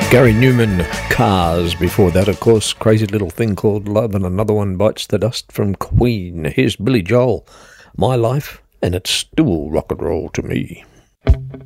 Gary Newman, Cars. Before that, of course, Crazy Little Thing Called Love, and another one, Bites the Dust from Queen. Here's Billy Joel, My Life, and it's still rock and roll to me.